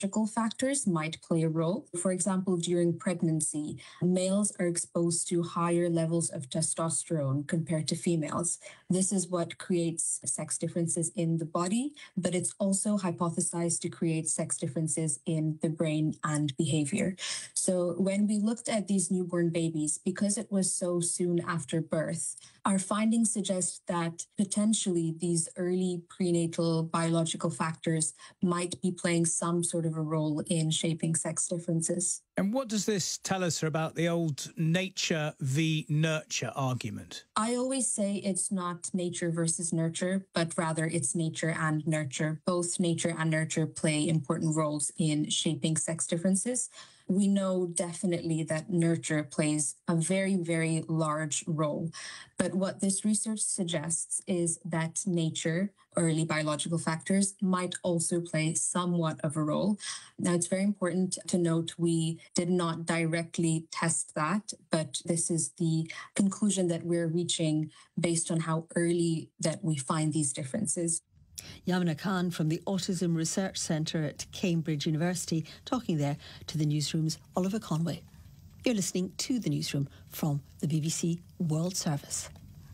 biological factors might play a role. For example, during pregnancy, males are exposed to higher levels of testosterone compared to females. This is what creates sex differences in the body, but it's also hypothesized to create sex differences in the brain and behavior. So when we looked at these newborn babies, because it was so soon after birth, our findings suggest that potentially these early prenatal biological factors might be playing some sort of a role in shaping sex differences. And what does this tell us about the old nature v nurture argument? I always say it's not nature versus nurture, but rather it's nature and nurture. Both nature and nurture play important roles in shaping sex differences. We know definitely that nurture plays a very, very large role. But what this research suggests is that nature, early biological factors, might also play somewhat of a role. Now, it's very important to note we did not directly test that, but this is the conclusion that we're reaching based on how early that we find these differences. Yamina Khan from the Autism Research Centre at Cambridge University, talking there to the Newsroom's Oliver Conway. You're listening to the Newsroom from the BBC World Service.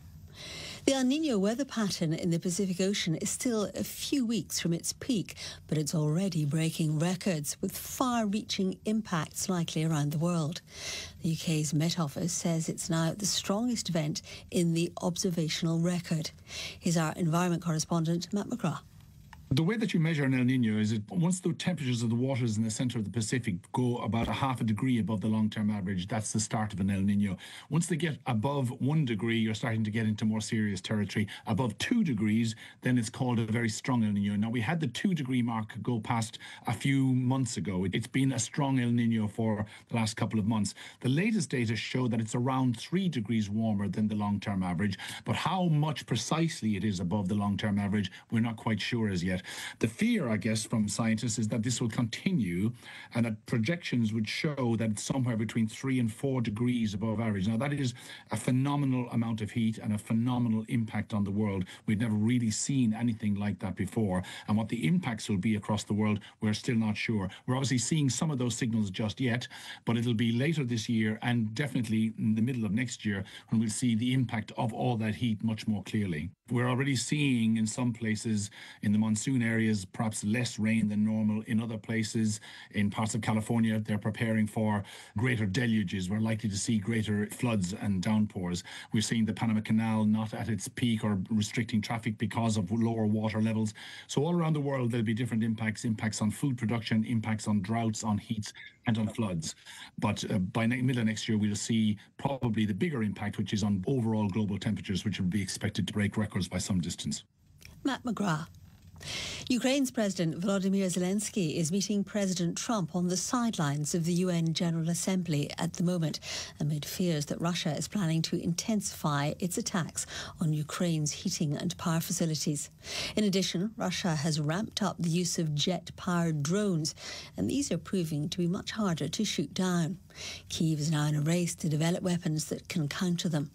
The El Niño weather pattern in the Pacific Ocean is still a few weeks from its peak, but it's already breaking records with far-reaching impacts likely around the world. The UK's Met Office says it's now the strongest event in the observational record. Here's our environment correspondent, Matt McGrath. The way that you measure an El Niño is that once the temperatures of the waters in the centre of the Pacific go about a half a degree above the long-term average, that's the start of an El Niño. Once they get above 1 degree, you're starting to get into more serious territory. Above 2 degrees, then it's called a very strong El Niño. Now, we had the 2-degree mark go past a few months ago. It's been a strong El Niño for the last couple of months. The latest data show that it's around 3 degrees warmer than the long-term average, but how much precisely it is above the long-term average, we're not quite sure as yet. The fear, I guess, from scientists is that this will continue and that projections would show that it's somewhere between 3 and 4 degrees above average. Now, that is a phenomenal amount of heat and a phenomenal impact on the world. We've never really seen anything like that before. And what the impacts will be across the world, we're still not sure. We're obviously seeing some of those signals just yet, but it'll be later this year and definitely in the middle of next year when we'll see the impact of all that heat much more clearly. We're already seeing in some places in the monsoon areas perhaps less rain than normal. In other places, in parts of California, they're preparing for greater deluges. We're likely to see greater floods and downpours. We're seeing the Panama Canal not at its peak or restricting traffic because of lower water levels. So all around the world, there'll be different impacts on food production, impacts on droughts, on heats, and on floods. But by middle of next year, we'll see probably the bigger impact, which is on overall global temperatures, which will be expected to break records by some distance. Matt McGrath. Ukraine's President Volodymyr Zelensky is meeting President Trump on the sidelines of the UN General Assembly at the moment, amid fears that Russia is planning to intensify its attacks on Ukraine's heating and power facilities. In addition, Russia has ramped up the use of jet-powered drones, and these are proving to be much harder to shoot down. Kyiv is now in a race to develop weapons that can counter them.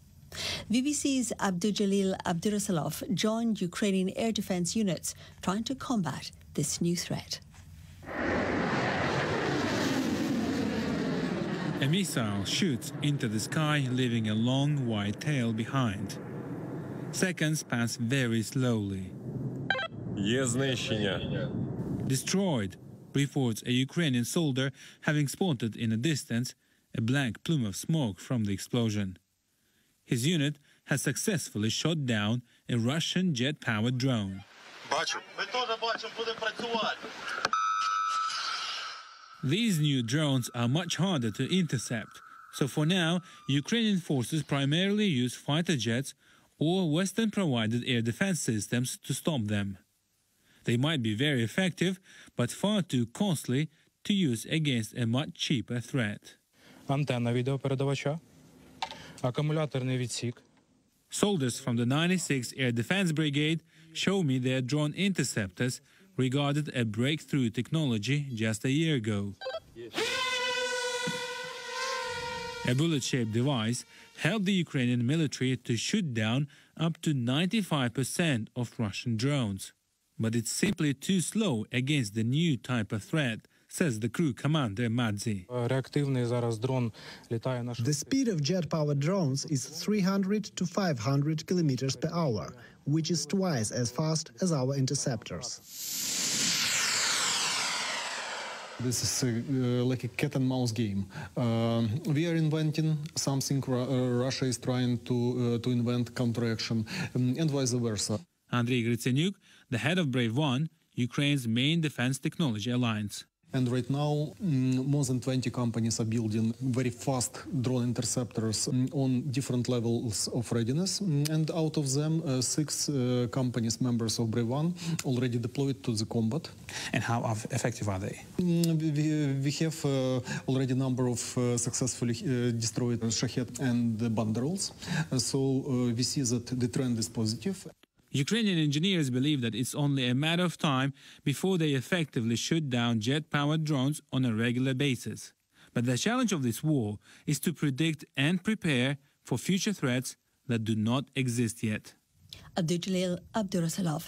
BBC's Abdujalil Abdurasalov joined Ukrainian air defence units trying to combat this new threat. A missile shoots into the sky, leaving a long white tail behind. Seconds pass very slowly. Destroyed, reports a Ukrainian soldier having spotted in the distance a black plume of smoke from the explosion. His unit has successfully shot down a Russian jet-powered drone. These new drones are much harder to intercept, so for now, Ukrainian forces primarily use fighter jets or Western-provided air defense systems to stop them. They might be very effective, but far too costly to use against a much cheaper threat. Антенна відеопередавача. Акумуляторний відсік. Soldiers from the 96th Air Defense Brigade show me their drone interceptors, regarded a breakthrough technology just a year ago. A bullet-shaped device helped the Ukrainian military to shoot down up to 95% of Russian drones. But it's simply too slow against the new type of threat, says the crew commander Madzi. Реактивний зараз дрон літає на The speed of jet-powered drones is 300 to 500 kilometers per hour, which is twice as fast as our interceptors. This is like a cat and mouse game. We are inventing something. Russia is trying to invent counteraction, and vice versa. Andriy Gritsenyuk, the head of Brave One, Ukraine's main defense technology alliance. And right now, more than 20 companies are building very fast drone interceptors on different levels of readiness. And out of them, 6 companies, members of Brave One, already deployed to the combat. And how effective are they? We have already a number of successfully destroyed Shahed and Banderols. So we see that the trend is positive. Ukrainian engineers believe that it's only a matter of time before they effectively shoot down jet-powered drones on a regular basis. But the challenge of this war is to predict and prepare for future threats that do not exist yet. Abduljalil Abdurasalov.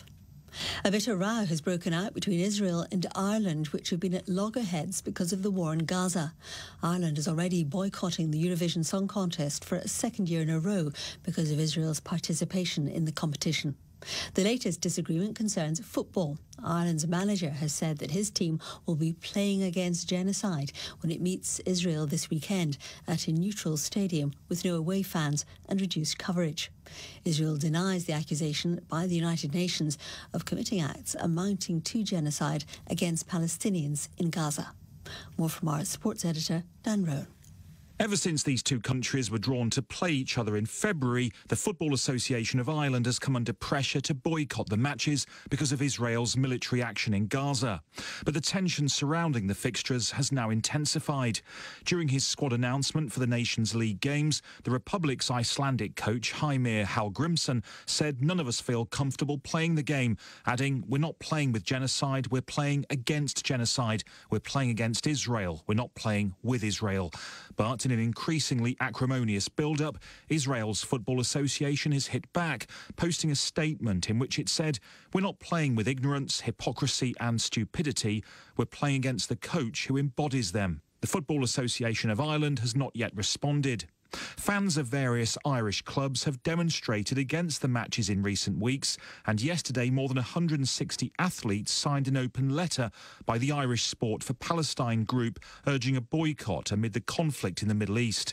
A bitter row has broken out between Israel and Ireland, which have been at loggerheads because of the war in Gaza. Ireland is already boycotting the Eurovision Song Contest for a second year in a row because of Israel's participation in the competition. The latest disagreement concerns football. Ireland's manager has said that his team will be playing against genocide when it meets Israel this weekend at a neutral stadium with no away fans and reduced coverage. Israel denies the accusation by the United Nations of committing acts amounting to genocide against Palestinians in Gaza. More from our sports editor, Dan Rowan. Ever since these two countries were drawn to play each other in February, the Football Association of Ireland has come under pressure to boycott the matches because of Israel's military action in Gaza. But the tension surrounding the fixtures has now intensified. During his squad announcement for the Nations League games, the Republic's Icelandic coach Heimir Hallgrimsson said none of us feel comfortable playing the game, adding, "We're not playing with genocide, we're playing against genocide. We're playing against Israel, we're not playing with Israel." But in an increasingly acrimonious build-up, Israel's Football Association has hit back, posting a statement in which it said, "We're not playing with ignorance, hypocrisy and stupidity. We're playing against the coach who embodies them." The Football Association of Ireland has not yet responded. Fans of various Irish clubs have demonstrated against the matches in recent weeks, and yesterday more than 160 athletes signed an open letter by the Irish Sport for Palestine group urging a boycott amid the conflict in the Middle East.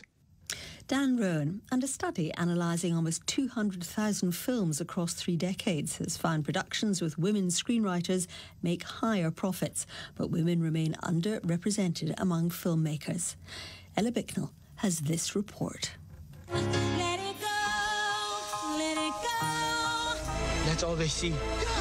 Dan Rowan, and a study analysing almost 200,000 films across 3 decades has found productions with women screenwriters make higher profits, but women remain underrepresented among filmmakers. Ella Bicknell has this report. Let it go, let it go. That's all they see.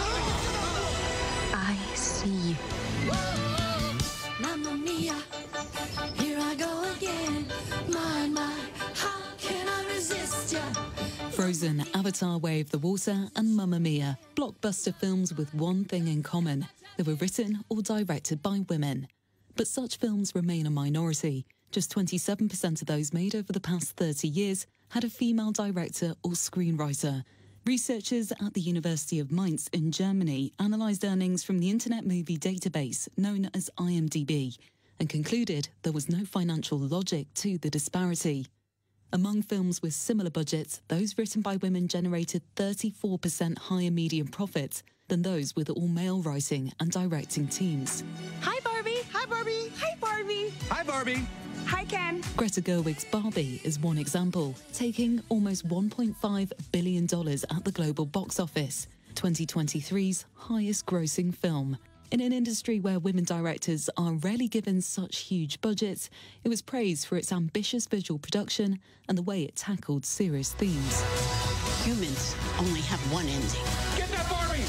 I see you. Mamma mia, here I go again. My, how can I resist ya? Frozen, Avatar, Way of the Water and Mamma Mia, blockbuster films with one thing in common. They were written or directed by women. But such films remain a minority. Just 27% of those made over the past 30 years had a female director or screenwriter. Researchers at the University of Mainz in Germany analysed earnings from the Internet Movie Database, known as IMDb, and concluded there was no financial logic to the disparity. Among films with similar budgets, those written by women generated 34% higher median profits than those with all-male writing and directing teams. Hi, Barbie! Hi, Barbie! Hi, Barbie! Hi, Barbie! Hi, Ken! Greta Gerwig's Barbie is one example, taking almost $1.5 billion at the global box office, 2023's highest-grossing film. In an industry where women directors are rarely given such huge budgets, it was praised for its ambitious visual production and the way it tackled serious themes. Humans only have one ending. Get that Barbie!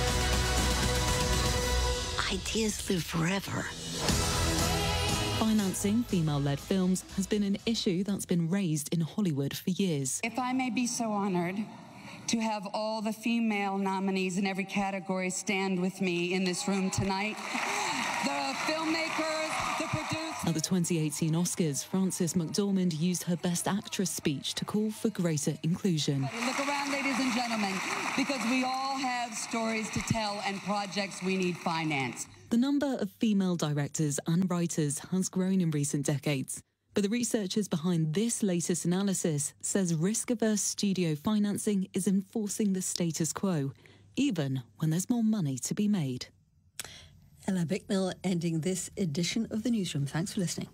Ideas live forever. Financing female-led films has been an issue that's been raised in Hollywood for years. If I may be so honored to have all the female nominees in every category stand with me in this room tonight. The filmmakers, the producers. At the 2018 Oscars, Frances McDormand used her Best Actress speech to call for greater inclusion. Look around, ladies and gentlemen, because we all have stories to tell and projects we need financed. The number of female directors and writers has grown in recent decades, but the researchers behind this latest analysis says risk-averse studio financing is enforcing the status quo, even when there's more money to be made. Ella Bicknell ending this edition of the Newsroom. Thanks for listening.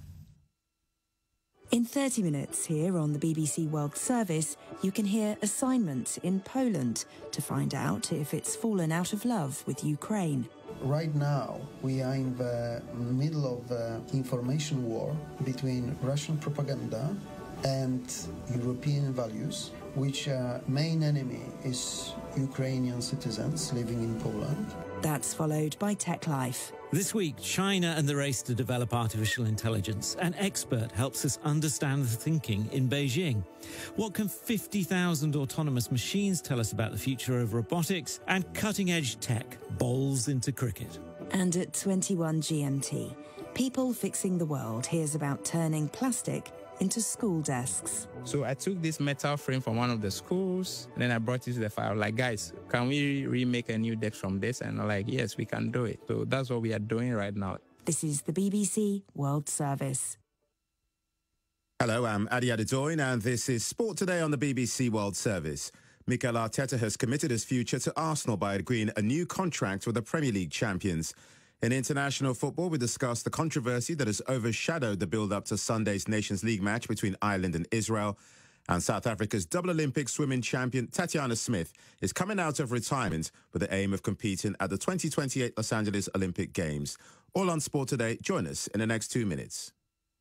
In 30 minutes here on the BBC World Service, you can hear assignment in Poland to find out if it's fallen out of love with Ukraine. Right now, we are in the middle of the information war between Russian propaganda and European values, which main enemy is Ukrainian citizens living in Poland. That's followed by Tech Life. This week, China and the race to develop artificial intelligence. An expert helps us understand the thinking in Beijing. What can 50,000 autonomous machines tell us about the future of robotics and cutting-edge tech bowls into cricket? And at 21 GMT, People Fixing the World hears about turning plastic into school desks. So I took this metal frame from one of the schools, and then I brought it to the fire. Like, guys, can we remake a new desk from this? And I'm like, yes, we can do it. So that's what we are doing right now. This is the BBC World Service. Hello, I'm Adi Adedoyin, and this is Sport Today on the BBC World Service. Mikel Arteta has committed his future to Arsenal by agreeing a new contract with the Premier League champions. In international football, we discussed the controversy that has overshadowed the build-up to Sunday's Nations League match between Ireland and Israel. And South Africa's double Olympic swimming champion Tatiana Smith is coming out of retirement with the aim of competing at the 2028 Los Angeles Olympic Games. All on Sport Today. Join us in the next 2 minutes.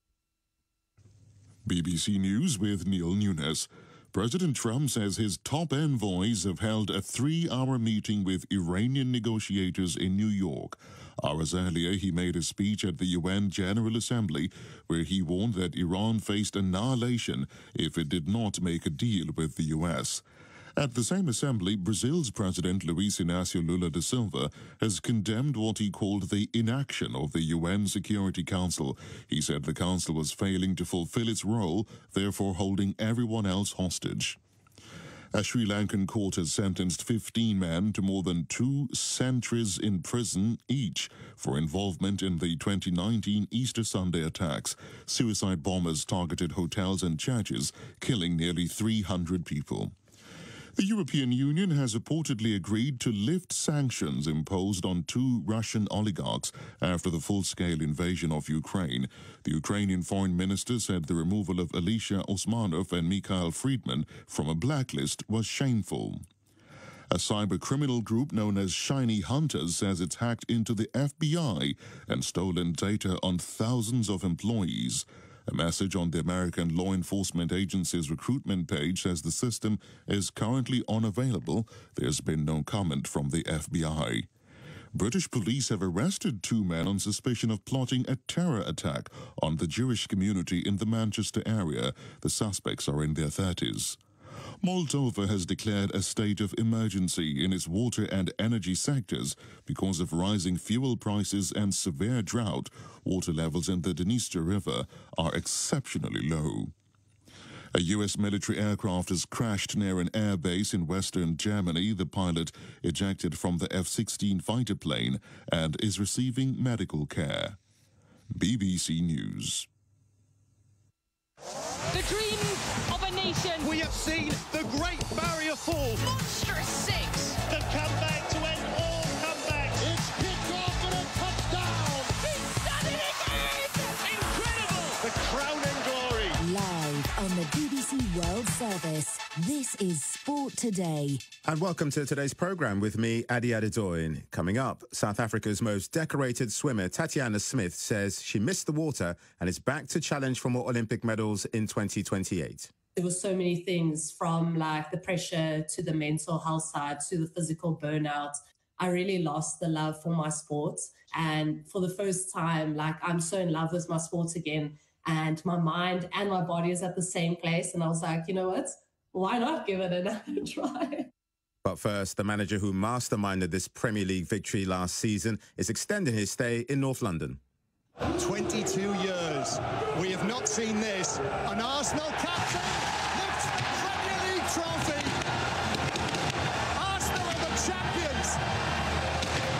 BBC News with Neil Nunes. President Trump says his top envoys have held a 3-hour meeting with Iranian negotiators in New York. Hours earlier, he made a speech at the UN General Assembly where he warned that Iran faced annihilation if it did not make a deal with the US. At the same assembly, Brazil's President Luiz Inácio Lula da Silva has condemned what he called the inaction of the UN Security Council. He said the council was failing to fulfill its role, therefore holding everyone else hostage. A Sri Lankan court has sentenced 15 men to more than 2 centuries in prison each for involvement in the 2019 Easter Sunday attacks. Suicide bombers targeted hotels and churches, killing nearly 300 people. The European Union has reportedly agreed to lift sanctions imposed on 2 Russian oligarchs after the full-scale invasion of Ukraine. The Ukrainian foreign minister said the removal of Alisher Osmanov and Mikhail Friedman from a blacklist was shameful. A cyber-criminal group known as Shiny Hunters says it's hacked into the FBI and stolen data on thousands of employees. A message on the American Law Enforcement Agency's recruitment page says the system is currently unavailable. There's been no comment from the FBI. British police have arrested 2 men on suspicion of plotting a terror attack on the Jewish community in the Manchester area. The suspects are in their 30s. Moldova has declared a state of emergency in its water and energy sectors because of rising fuel prices and severe drought. Water levels in the Dniester River are exceptionally low. A U.S. military aircraft has crashed near an air base in western Germany. The pilot ejected from the F-16 fighter plane and is receiving medical care. BBC News. The dream of a nation. We have seen the Great Barrier Fall. Monstrous 6. The comeback to end all comebacks. It's picked off and a touchdown. He's done it again. Incredible. The crowning glory. Live on the BBC World Service, this is Sport Today. And welcome to today's programme with me, Adi Adedoyin. Coming up, South Africa's most decorated swimmer, Tatiana Smith, says she missed the water and is back to challenge for more Olympic medals in 2028. There were so many things, from like the pressure to the mental health side to the physical burnout. I really lost the love for my sport. And for the first time, like, I'm so in love with my sport again. And my mind and my body is at the same place. And I was like, you know what? Why not give it another try? But first, the manager who masterminded this Premier League victory last season is extending his stay in North London. 22 years. We have not seen this. An Arsenal captain lifts the Premier League trophy. Arsenal are the champions.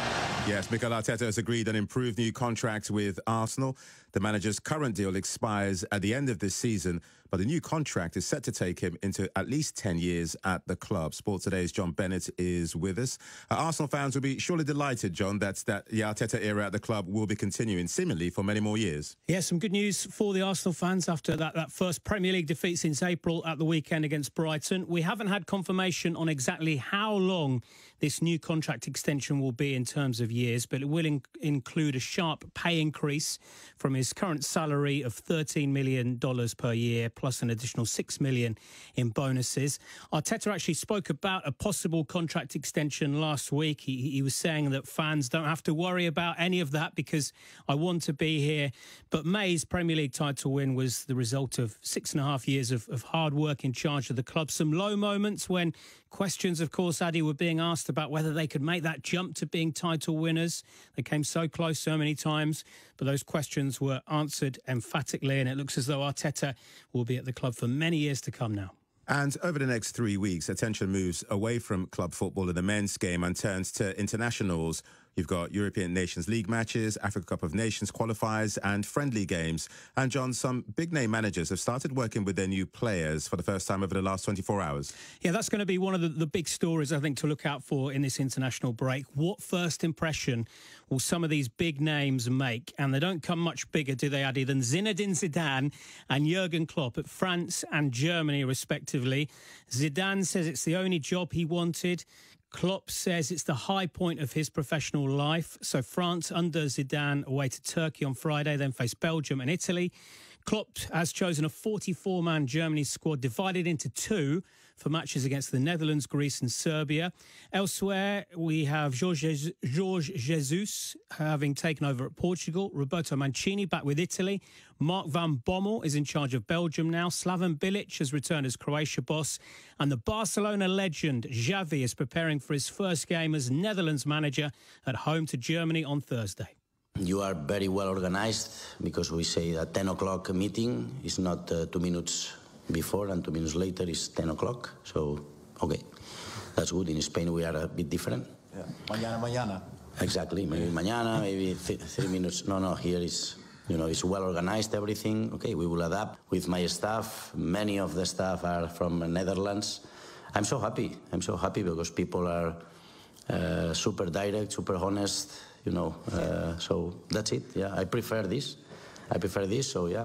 Yes, Mikel Arteta has agreed on improved new contract with Arsenal. The manager's current deal expires at the end of this season, but the new contract is set to take him into at least 10 years at the club. Sport Today's John Bennett is with us. Arsenal fans will be surely delighted, John, that the Arteta era at the club will be continuing seemingly for many more years. Yeah, some good news for the Arsenal fans after that first Premier League defeat since April at the weekend against Brighton. We haven't had confirmation on exactly how long this new contract extension will be in terms of years, but it will include a sharp pay increase from his current salary of $13 million per year, plus an additional $6 million in bonuses. Arteta actually spoke about a possible contract extension last week. He was saying that fans don't have to worry about any of that because I want to be here. But May's Premier League title win was the result of 6.5 years of hard work in charge of the club. Some low moments when questions, of course, Adi, were being asked about whether they could make that jump to being title winners. They came so close so many times, but those questions were answered emphatically, and it looks as though Arteta will be at the club for many years to come now. And over the next 3 weeks, attention moves away from club football in the men's game and turns to internationals. You've got European Nations League matches, Africa Cup of Nations qualifiers and friendly games. And, John, some big-name managers have started working with their new players for the first time over the last 24 hours. Yeah, that's going to be one of the big stories, I think, to look out for in this international break. What first impression will some of these big names make? And they don't come much bigger, do they, Adi, than Zinedine Zidane and Jurgen Klopp at France and Germany, respectively. Zidane says it's the only job he wanted. Klopp says it's the high point of his professional life. So France under Zidane away to Turkey on Friday, then face Belgium and Italy. Klopp has chosen a 44-man Germany squad divided into two for matches against the Netherlands, Greece and Serbia. Elsewhere, we have Jorge Jesus having taken over at Portugal. Roberto Mancini back with Italy. Mark van Bommel is in charge of Belgium now. Slaven Bilic has returned as Croatia boss. And the Barcelona legend Xavi is preparing for his first game as Netherlands manager at home to Germany on Thursday. You are very well organized because we say a 10 o'clock meeting is not 2 minutes before and 2 minutes later is 10 o'clock. So, okay, that's good. In Spain, we are a bit different. Yeah. Mañana. Exactly. Maybe mañana, maybe 3 minutes. No, here is, it's well organized, everything. Okay, we will adapt with my staff. Many of the staff are from the Netherlands. I'm so happy. Because people are super direct, super honest. So that's it. Yeah, I prefer this. So yeah,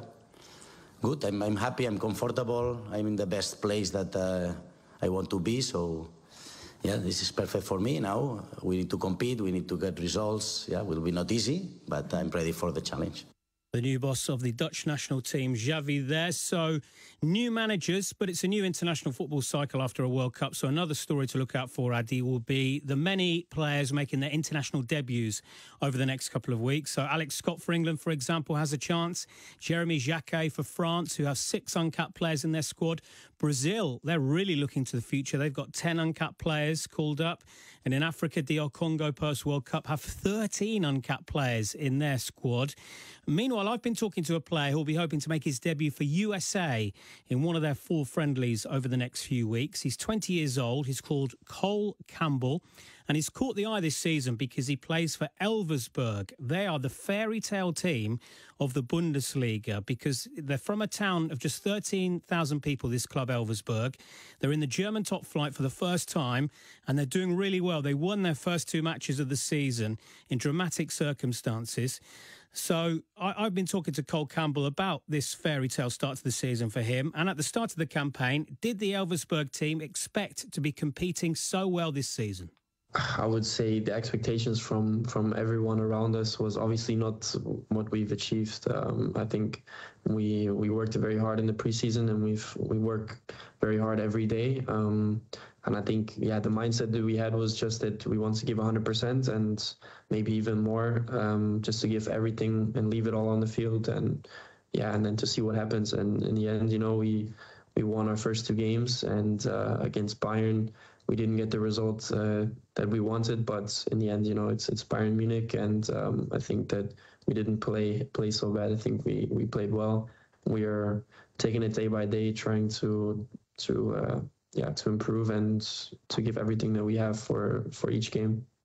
good. I'm happy. I'm comfortable. I'm in the best place that I want to be. So yeah, this is perfect for me. Now we need to compete. We need to get results. Yeah, it will be not easy, but I'm ready for the challenge. The new boss of the Dutch national team, Xavi, there. So new managers, but it's a new international football cycle after a World Cup. So another story to look out for, Adi, will be the many players making their international debuts over the next couple of weeks. So Alex Scott for England, for example, has a chance. Jeremy Jacquet for France, who have 6 uncapped players in their squad. Brazil, they're really looking to the future. They've got 10 uncapped players called up. And in Africa, DR Congo post-World Cup have 13 uncapped players in their squad. Meanwhile, I've been talking to a player who'll be hoping to make his debut for USA in one of their 4 friendlies over the next few weeks. He's 20 years old. He's called Cole Campbell. And he's caught the eye this season because he plays for Elversberg. They are the fairy tale team of the Bundesliga because they're from a town of just 13,000 people, this club Elversberg. They're in the German top flight for the first time and they're doing really well. They won their first 2 matches of the season in dramatic circumstances. So I've been talking to Cole Campbell about this fairy tale start to the season for him. And at the start of the campaign, did the Elversberg team expect to be competing so well this season? I would say the expectations from everyone around us was obviously not what we've achieved. I think we worked very hard in the preseason and we work very hard every day. And I think, the mindset that we had was just that we want to give 100% and maybe even more, just to give everything and leave it all on the field and then to see what happens. And in the end, we won our first 2 games and against Bayern, we didn't get the result that we wanted, but in the end, it's Bayern Munich, and I think that we didn't play so bad. I think we played well. We are taking it day by day, trying to improve and to give everything that we have for each game.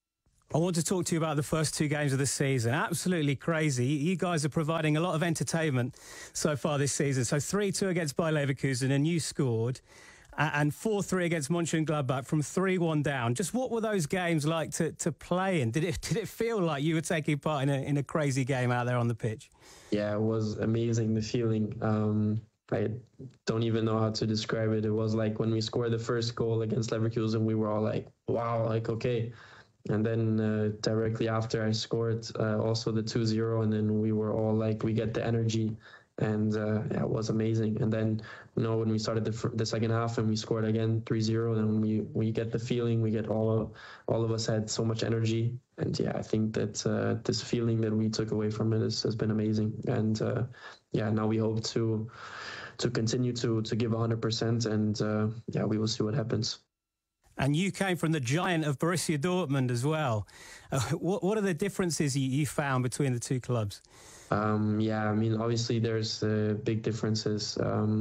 I want to talk to you about the first two games of the season. Absolutely crazy. You guys are providing a lot of entertainment so far this season. So 3-2 against Bayer Leverkusen, and you scored. And 4-3 against Mönchengladbach from 3-1 down. Just what were those games like to play in? Did it feel like you were taking part in a crazy game out there on the pitch? Yeah, it was amazing, the feeling. I don't even know how to describe it. It was like when we scored the first goal against Leverkusen, we were all like, wow, like, okay. And then directly after I scored also the 2-0, and then we were all like, we get the energy. And yeah, it was amazing. And then, when we started the second half and we scored again 3-0, then we get the feeling, we get all of us had so much energy. And yeah, I think that this feeling that we took away from it has been amazing. And yeah, now we hope to continue to give 100%, and yeah, we will see what happens. And you came from the giant of Borussia Dortmund as well. What are the differences you found between the two clubs? Yeah, I mean, obviously there's big differences.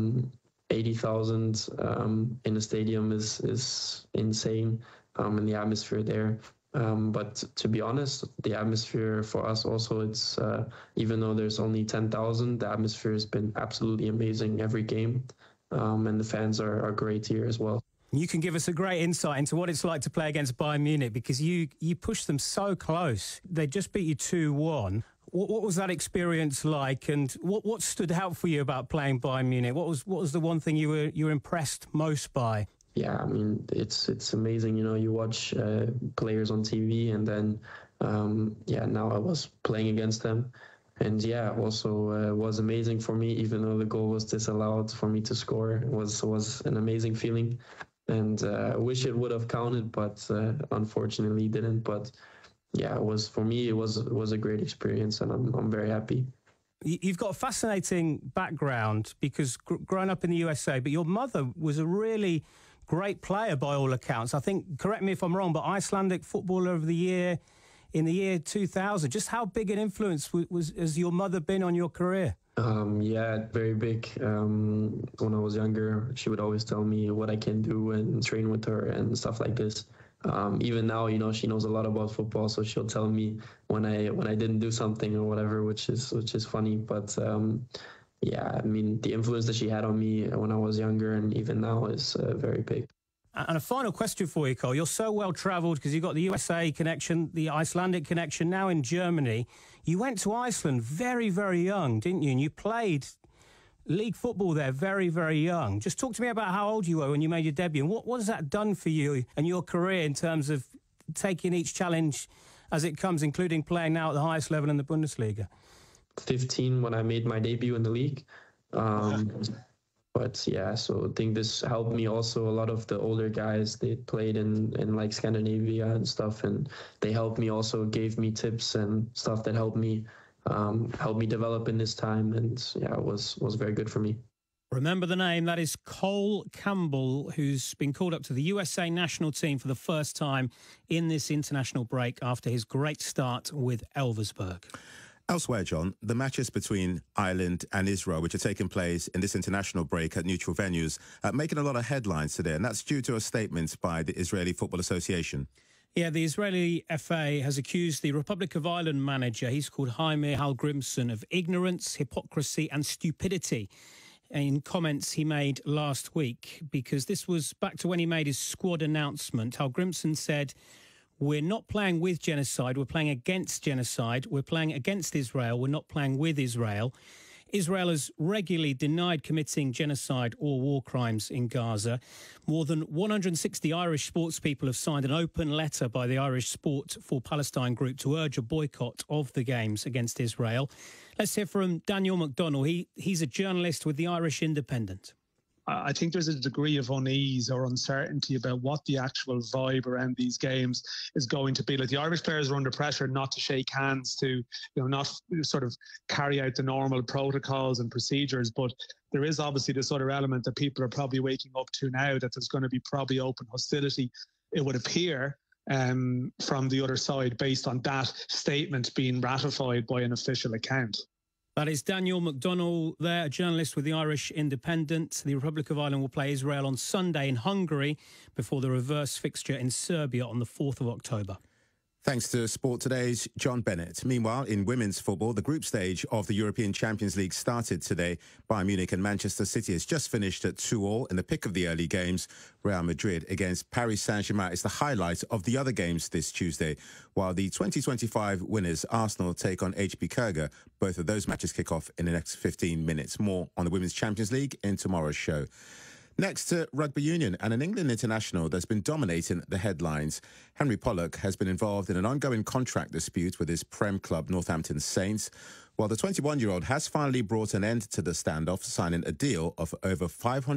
80,000 in the stadium is insane, and the atmosphere there. But to be honest, the atmosphere for us also, it's even though there's only 10,000, the atmosphere has been absolutely amazing every game, and the fans are great here as well. You can give us a great insight into what it's like to play against Bayern Munich, because you pushed them so close. They just beat you 2-1. What was that experience like, and what stood out for you about playing Bayern Munich? What was the one thing you were impressed most by? Yeah, I mean, it's amazing. You watch players on TV, and then yeah, now I was playing against them. And yeah, also was amazing for me, even though the goal was disallowed for me to score. It was an amazing feeling. And I wish it would have counted, but unfortunately didn't. But yeah, for me, it was a great experience, and I'm very happy. You've got a fascinating background, because growing up in the USA, but your mother was a really great player by all accounts. I think, correct me if I'm wrong, but Icelandic Footballer of the Year in the year 2000. Just how big an influence has your mother been on your career? Yeah, very big. When I was younger, she would always tell me what I can do and train with her and stuff like this. Even now, she knows a lot about football, so she'll tell me when I didn't do something or whatever, which is funny. But yeah, I mean, the influence that she had on me when I was younger and even now is very big. And a final question for you, Cole. You're so well-travelled because you've got the USA connection, the Icelandic connection, now in Germany. You went to Iceland very, very young, didn't you? And you played league football there very, very young. Just talk to me about how old you were when you made your debut, and what has that done for you and your career in terms of taking each challenge as it comes, including playing now at the highest level in the Bundesliga? 15 when I made my debut in the league. But yeah, so I think this helped me also. A lot of the older guys, they played in like Scandinavia and stuff, and they helped me also, gave me tips and stuff that helped me develop in this time. And yeah, it was very good for me. Remember the name, that is Cole Campbell, who's been called up to the USA national team for the first time in this international break after his great start with Elversberg. Elsewhere, John, the matches between Ireland and Israel, which are taking place in this international break at neutral venues, are making a lot of headlines today, and that's due to a statement by the Israeli Football Association. Yeah, the Israeli FA has accused the Republic of Ireland manager, he's called Jaime Hallgrimsson, of ignorance, hypocrisy and stupidity in comments he made last week, because this was back to when he made his squad announcement. Hallgrimsson said, "We're not playing with genocide, we're playing against genocide. We're playing against Israel, we're not playing with Israel." Israel has regularly denied committing genocide or war crimes in Gaza. More than 160 Irish sports people have signed an open letter by the Irish Sport for Palestine group to urge a boycott of the games against Israel. Let's hear from Daniel McDonnell. He's a journalist with the Irish Independent. I think there's a degree of unease or uncertainty about what the actual vibe around these games is going to be. Like, the Irish players are under pressure not to shake hands, to not sort of carry out the normal protocols and procedures. But there is obviously this other element that people are probably waking up to now, that there's going to be probably open hostility, it would appear, from the other side, based on that statement being ratified by an official account. That is Daniel McDonnell there, a journalist with the Irish Independent. The Republic of Ireland will play Israel on Sunday in Hungary before the reverse fixture in Serbia on the 4th of October. Thanks to Sport Today's John Bennett. Meanwhile, in women's football, the group stage of the European Champions League started today. Bayern Munich and Manchester City has just finished at 2-2 in the pick of the early games. Real Madrid against Paris Saint-Germain is the highlight of the other games this Tuesday, while the 2025 winners Arsenal take on HB Kurgan. Both of those matches kick off in the next 15 minutes. More on the Women's Champions League in tomorrow's show. Next to rugby union and an England international that's been dominating the headlines. Henry Pollock has been involved in an ongoing contract dispute with his Prem club Northampton Saints, while the 21-year-old has finally brought an end to the standoff, signing a deal of over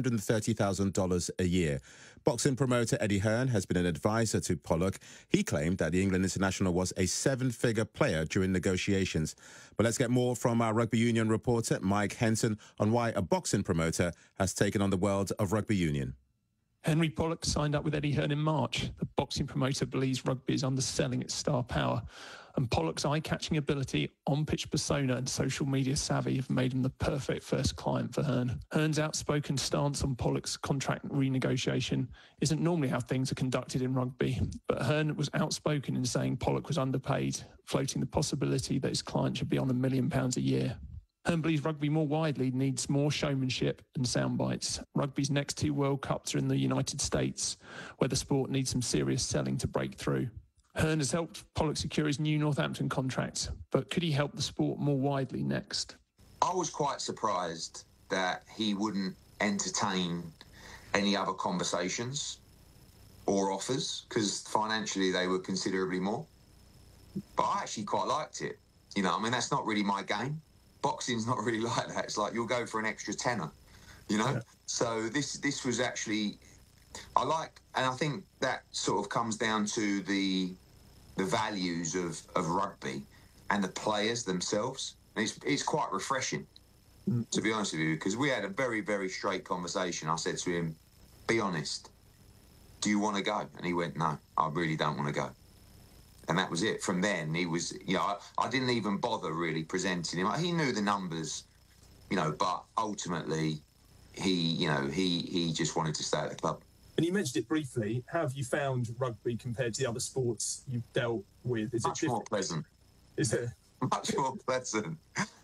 $530,000 a year. Boxing promoter Eddie Hearn has been an advisor to Pollock. He claimed that the England international was a seven-figure player during negotiations. But let's get more from our rugby union reporter, Mike Henson, on why a boxing promoter has taken on the world of rugby union. Henry Pollock signed up with Eddie Hearn in March. The boxing promoter believes rugby is underselling its star power. And Pollock's eye-catching ability, on-pitch persona and social media savvy have made him the perfect first client for Hearn. Hearn's outspoken stance on Pollock's contract renegotiation isn't normally how things are conducted in rugby, but Hearn was outspoken in saying Pollock was underpaid, floating the possibility that his client should be on £1 million a year. Hearn believes rugby more widely needs more showmanship and sound bites. Rugby's next two World Cups are in the United States, where the sport needs some serious selling to break through. Hearn has helped Pollock secure his new Northampton contract, but could he help the sport more widely next? I was quite surprised that he wouldn't entertain any other conversations or offers, because financially they were considerably more. But I actually quite liked it. You know, I mean, that's not really my game. Boxing's not really like that. It's like you'll go for an extra tenner, you know? Yeah. So this was actually, I like, and I think that sort of comes down to the values of rugby and the players themselves. And it's quite refreshing, to be honest with you, because we had a very, very straight conversation. I said to him, be honest, do you want to go? And he went, no, I really don't want to go. And that was it. From then, he was, you know, I didn't even bother really presenting him. He knew the numbers, you know, but ultimately, he just wanted to stay at the club. And you mentioned it briefly. How have you found rugby compared to the other sports you've dealt with? Is much more pleasant. Is it? Much more pleasant.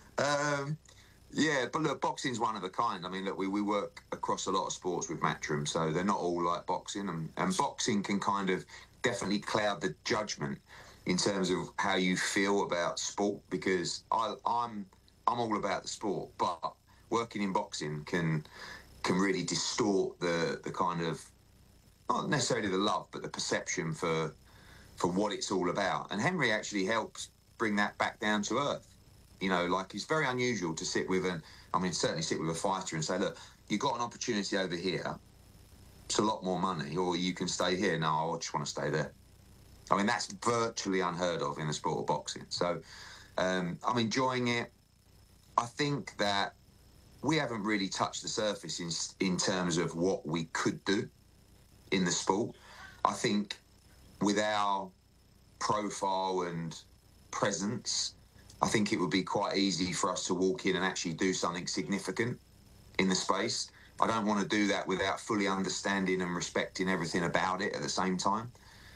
Yeah, but look, boxing's one of a kind. I mean, look, we work across a lot of sports with Matchroom, so they're not all like boxing. And boxing can kind of definitely cloud the judgment in terms of how you feel about sport, because I'm all about the sport, but working in boxing can really distort the kind of, not necessarily the love, but the perception for what it's all about. And Henry actually helps bring that back down to earth. You know, like, it's very unusual to certainly sit with a fighter and say, look, you've got an opportunity over here. It's a lot more money, or you can stay here. No, I just want to stay there. I mean, that's virtually unheard of in the sport of boxing. So I'm enjoying it. I think that we haven't really touched the surface in terms of what we could do in the sport. I think with our profile and presence, I think it would be quite easy for us to walk in and actually do something significant in the space. I don't want to do that without fully understanding and respecting everything about it at the same time.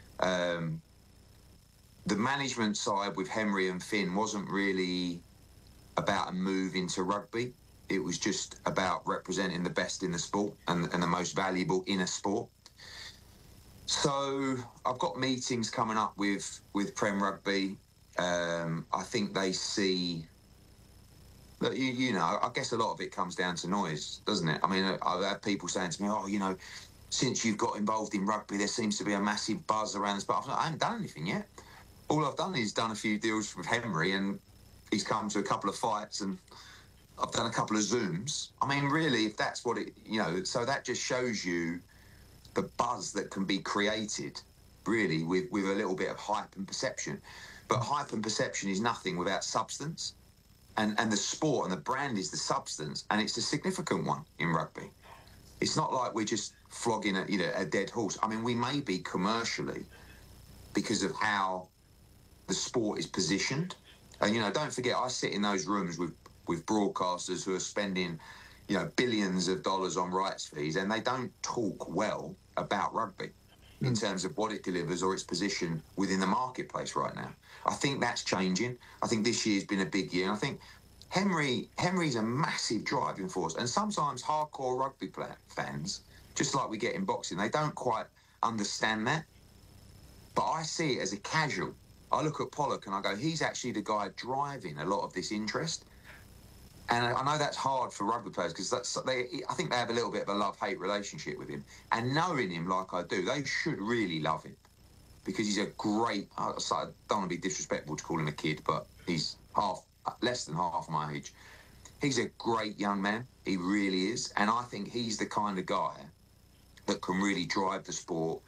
The management side with Henry and Finn wasn't really about a move into rugby. It was just about representing the best in the sport and the most valuable in a sport. So I've got meetings coming up with Prem Rugby. I think they see... Look, you know, I guess a lot of it comes down to noise, doesn't it? I mean, I've had people saying to me, oh, you know, since you've got involved in rugby, there seems to be a massive buzz around this. But I haven't done anything yet. All I've done is done a few deals with Henry, and he's come to a couple of fights, and I've done a couple of Zooms. I mean, really, if that's what it, you know, so that just shows you the buzz that can be created, really, with a little bit of hype and perception. But hype and perception is nothing without substance. And the sport and the brand is the substance, and it's a significant one in rugby. It's not like we're just flogging a dead horse. I mean, we may be commercially because of how the sport is positioned. And, you know, don't forget, I sit in those rooms with broadcasters who are spending, you know, billions of dollars on rights fees, and they don't talk well about rugby. in terms of what it delivers or its position within the marketplace right now. I think that's changing. I think this year's been a big year. And I think Henry's a massive driving force. And sometimes hardcore rugby fans, just like we get in boxing, they don't quite understand that. But I see it as a casual. I look at Pollock and I go, he's actually the guy driving a lot of this interest. And I know that's hard for rugby players because I think they have a little bit of a love-hate relationship with him. And knowing him like I do, they should really love him because he's a great... I don't want to be disrespectful to call him a kid, but he's less than half my age. He's a great young man. He really is. And I think he's the kind of guy that can really drive the sport,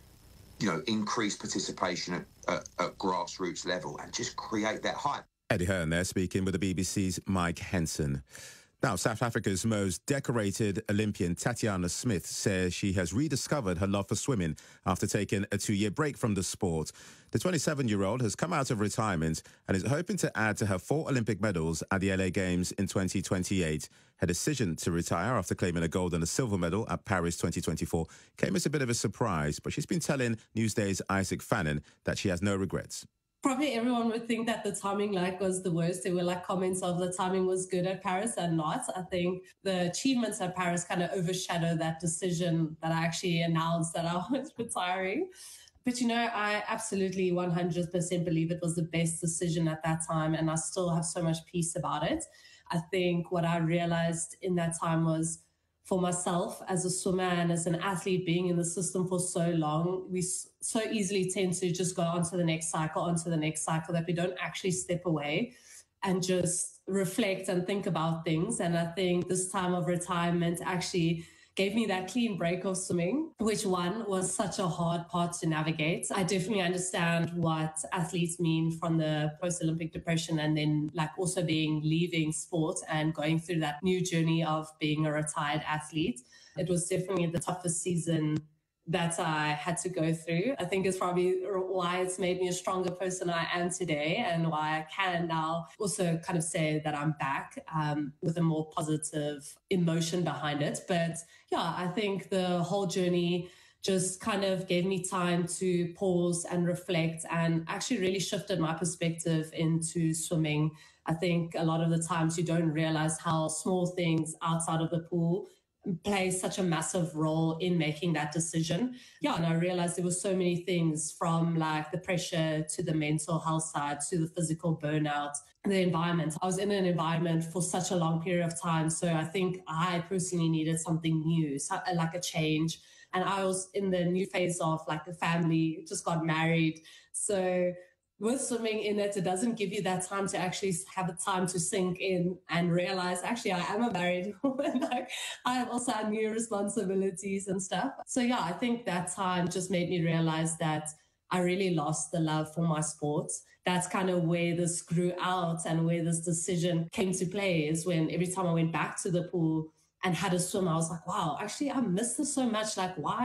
you know, increase participation at grassroots level and just create that hype. Eddie Hearn there speaking with the BBC's Mike Henson. Now, South Africa's most decorated Olympian Tatiana Smith says she has rediscovered her love for swimming after taking a 2-year break from the sport. The 27-year-old has come out of retirement and is hoping to add to her 4 Olympic medals at the LA Games in 2028. Her decision to retire after claiming a gold and a silver medal at Paris 2024 came as a bit of a surprise, but she's been telling Newsday's Isaac Fannin that she has no regrets. Probably everyone would think that the timing was the worst. There were comments of the timing was good at Paris and not. I think the achievements at Paris kind of overshadow that decision that I actually announced that I was retiring. But, you know, I absolutely 100% believe it was the best decision at that time, and I still have so much peace about it. I think what I realized in that time was, for myself as a swimmer and as an athlete being in the system for so long, we so easily tend to just go on to the next cycle, that we don't actually step away and just reflect and think about things. And I think this time of retirement actually gave me that clean break of swimming, which was such a hard part to navigate. I definitely understand what athletes mean from the post-Olympic depression and then also leaving sport and going through that new journey of being a retired athlete. It was definitely the toughest season that I had to go through. I think it's probably why it's made me a stronger person I am today and why I can now also kind of say that I'm back with a more positive emotion behind it. But yeah, I think the whole journey just kind of gave me time to pause and reflect and actually really shifted my perspective into swimming. I think a lot of the times you don't realize how small things outside of the pool play such a massive role in making that decision. Yeah, and I realized there were so many things from the pressure to the mental health side to the physical burnout, the environment. I was in an environment for such a long period of time. So I think I personally needed something new, like a change. And I was in the new phase of a family, just got married. So with swimming in it doesn't give you that time to actually have the time to sink in and realize, actually, I am a married woman. I have also had new responsibilities and stuff. So yeah, I think that time just made me realize that I really lost the love for my sport. That's kind of where this grew out and where this decision came to play, is when every time I went back to the pool and had a swim, I was like, wow, actually, I miss this so much.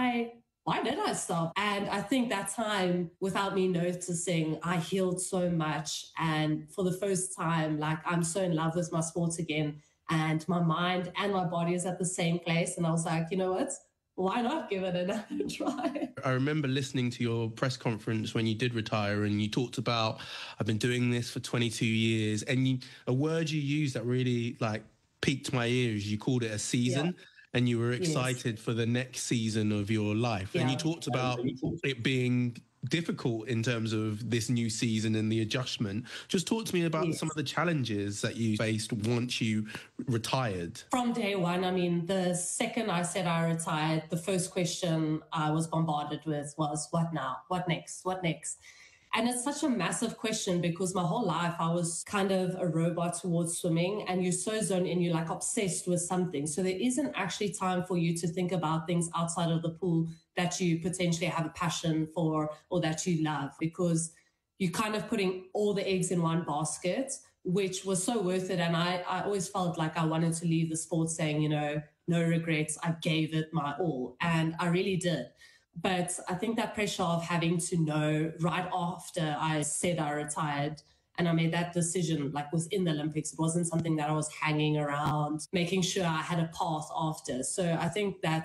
Why did I stop? And I think that time, without me noticing, I healed so much. And for the first time, I'm so in love with my sport again. And my mind and my body is at the same place. And I was like, you know what? Why not give it another try? I remember listening to your press conference when you did retire and you talked about, I've been doing this for 22 years. And a word you used that really piqued my ears, you called it a season. Yeah. And you were excited for the next season of your life. Yeah. And you talked about it being difficult in terms of this new season and the adjustment. Just talk to me about some of the challenges that you faced once you retired. From day one, the second I said I retired, the first question I was bombarded with was, what now? What next? What next? And it's such a massive question because my whole life I was kind of a robot towards swimming, and you're so zoned in, you're obsessed with something. So there isn't actually time for you to think about things outside of the pool that you potentially have a passion for or that you love, because you're kind of putting all the eggs in one basket, which was so worth it. And I always felt like I wanted to leave the sport saying, no regrets. I gave it my all. And I really did. But I think that pressure of having to know right after I said I retired and I made that decision, within the Olympics, it wasn't something that I was hanging around, making sure I had a path after. So I think that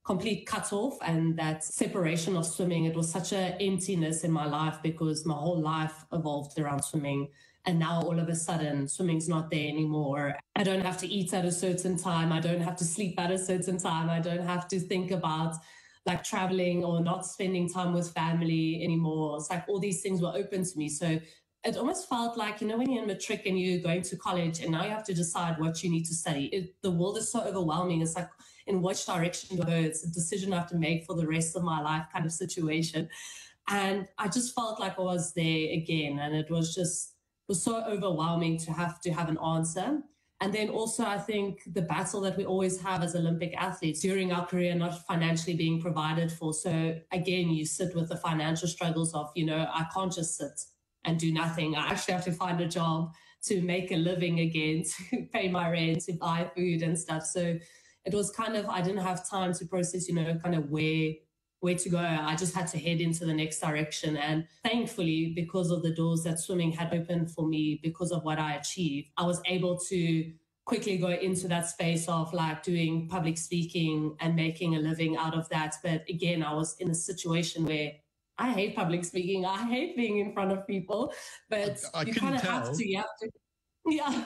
complete cutoff and that separation of swimming. It was such an emptiness in my life because my whole life evolved around swimming. And now all of a sudden, swimming's not there anymore. I don't have to eat at a certain time. I don't have to sleep at a certain time. I don't have to think about like traveling or not spending time with family anymore. It's like all these things were open to me. So it almost felt like, you know, when you're in matric and you're going to college and now you have to decide what you need to study. The world is so overwhelming. It's like, in which direction to go. It's a decision I have to make for the rest of my life kind of situation. And I just felt like I was there again. And it was so overwhelming to have an answer. And then also, I think the battle that we always have as Olympic athletes during our career, not financially being provided for. So again, you sit with the financial struggles of, you know, I can't just sit and do nothing. I actually have to find a job to make a living again, to pay my rent, to buy food and stuff. So it was kind of, I didn't have time to process, you know, kind of where to go. I just had to head into the next direction. And thankfully, because of the doors that swimming had opened for me, because of what I achieved, I was able to quickly go into that space of like doing public speaking and making a living out of that. But again, I was in a situation where I hate public speaking. I hate being in front of people, but you kind of have to. You have to. Yeah,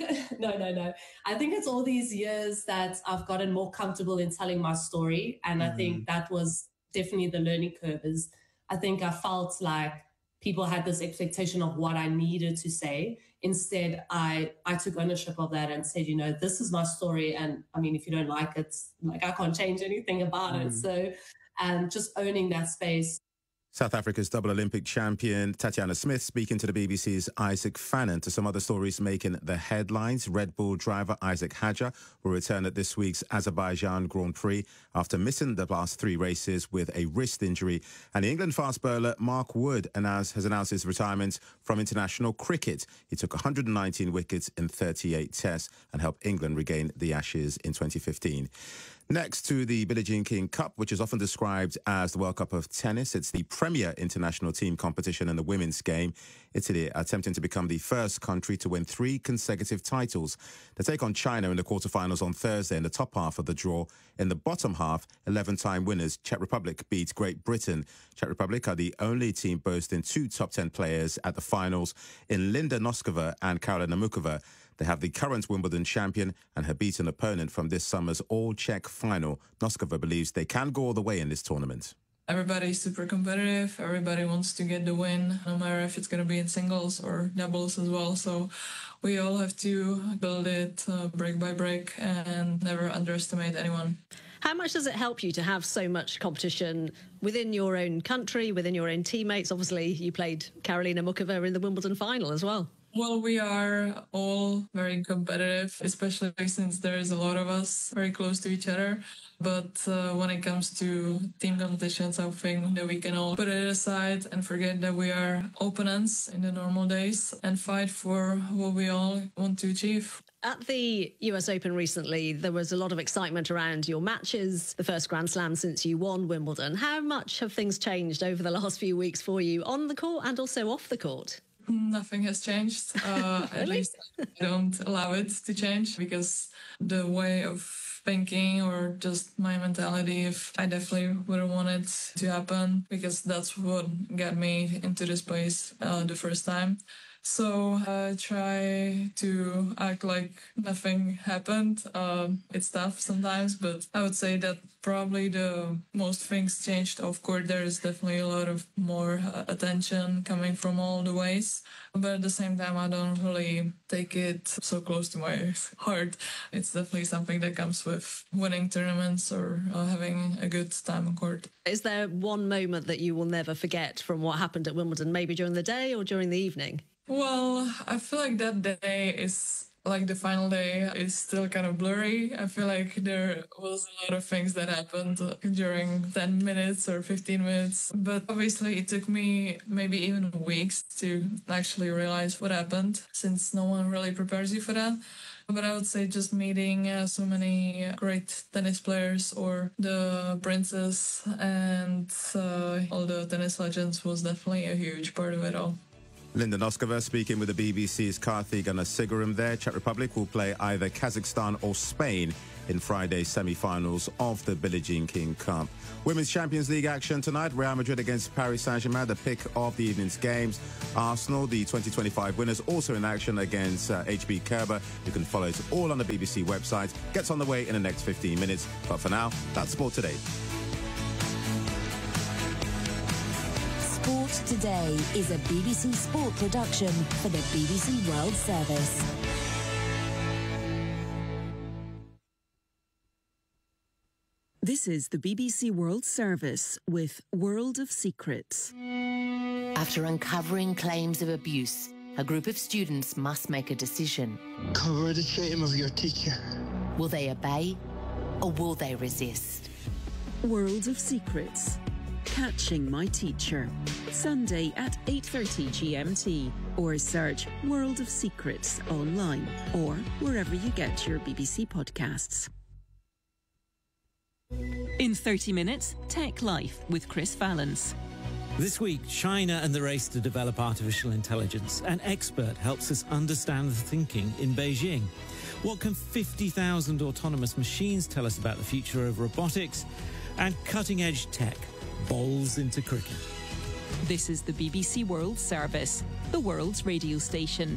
no. I think it's all these years that I've gotten more comfortable in telling my story. And I think that was definitely the learning curve. Is I think I felt like people had this expectation of what I needed to say. Instead, I took ownership of that and said, you know, this is my story. And I mean, if you don't like it, like I can't change anything about it. So just owning that space. South Africa's double Olympic champion Tatiana Smith speaking to the BBC's Isaac Fannin. To some other stories making the headlines, Red Bull driver Isaac Hadjar will return at this week's Azerbaijan Grand Prix after missing the last 3 races with a wrist injury. And the England fast bowler Mark Wood has announced his retirement from international cricket. He took 119 wickets in 38 tests and helped England regain the Ashes in 2015. Next to the Billie Jean King Cup, which is often described as the World Cup of tennis, it's the premier international team competition in the women's game. Italy are attempting to become the first country to win 3 consecutive titles. They take on China in the quarterfinals on Thursday in the top half of the draw. In the bottom half, 11-time winners Czech Republic beat Great Britain. Czech Republic are the only team boasting 2 top 10 players at the finals in Linda Noskova and Karolina Mukova. They have the current Wimbledon champion and her beaten opponent from this summer's all-Czech final. Noskova believes they can go all the way in this tournament. Everybody's super competitive. Everybody wants to get the win, no matter if it's going to be in singles or doubles as well. So we all have to build it break by break and never underestimate anyone. How much does it help you to have so much competition within your own country, within your own teammates? Obviously, you played Karolina Mukova in the Wimbledon final as well. Well, we are all very competitive, especially since there is a lot of us very close to each other. But when it comes to team competitions, I think that we can all put it aside and forget that we are opponents in the normal days and fight for what we all want to achieve. At the US Open recently, there was a lot of excitement around your matches, the first Grand Slam since you won Wimbledon. How much have things changed over the last few weeks for you on the court and also off the court? Nothing has changed. At least I don't allow it to change because the way of thinking or just my mentality, if I definitely wouldn't want it to happen because that's what got me into this place the first time. So I try to act like nothing happened. It's tough sometimes, but I would say that probably the most things changed. Of course, there is definitely a lot of more attention coming from all the ways. But at the same time, I don't really take it so close to my heart. It's definitely something that comes with winning tournaments or having a good time on court. Is there one moment that you will never forget from what happened at Wimbledon, maybe during the day or during the evening? Well, I feel like that day is like the final day is still kind of blurry. I feel like there was a lot of things that happened during 10 minutes or 15 minutes. But obviously it took me maybe even weeks to actually realize what happened since no one really prepares you for that. But I would say just meeting so many great tennis players or the princess and all the tennis legends was definitely a huge part of it all. Linda Noskova speaking with the BBC's Karthik Gunasagaram there. Czech Republic will play either Kazakhstan or Spain in Friday's semi-finals of the Billie Jean King Cup. Women's Champions League action tonight. Real Madrid against Paris Saint-Germain, the pick of the evening's games. Arsenal, the 2025 winners, also in action against HB Kerber. You can follow it all on the BBC website. Gets on the way in the next 15 minutes. But for now, that's Sport Today. Sport Today is a BBC Sport production for the BBC World Service. This is the BBC World Service with World of Secrets. After uncovering claims of abuse, a group of students must make a decision. Cover the shame of your teacher. Will they obey or will they resist? World of Secrets. Catching My Teacher. Sunday at 8:30 GMT. Or search World of Secrets online or wherever you get your BBC podcasts. In 30 minutes, Tech Life with Chris Valance. This week, China and the race to develop artificial intelligence. An expert helps us understand the thinking in Beijing. What can 50,000 autonomous machines tell us about the future of robotics? And cutting-edge tech bowls into cricket. This is the BBC World Service, the world's radio station.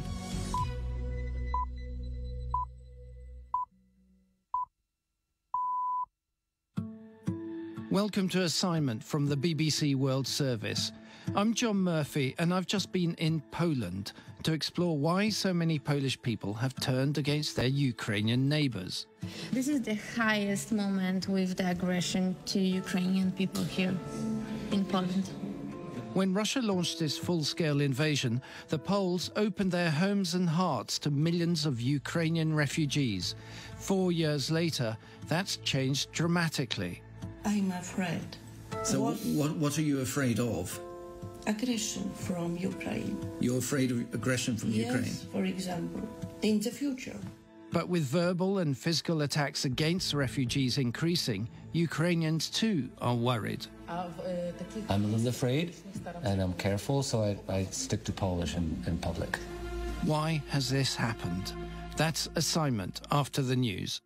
Welcome to Assignment from the BBC World Service. I'm John Murphy and I've just been in Poland to explore why so many Polish people have turned against their Ukrainian neighbours. This is the highest moment with the aggression to Ukrainian people here in Poland. When Russia launched its full-scale invasion, the Poles opened their homes and hearts to millions of Ukrainian refugees. 4 years later, that's changed dramatically. I'm afraid. So what are you afraid of? Aggression from Ukraine. You're afraid of aggression from Ukraine? Yes, for example, in the future. But with verbal and physical attacks against refugees increasing, Ukrainians too are worried. I'm a little afraid and I'm careful, so I stick to Polish in public. Why has this happened? That's Assignment after the news.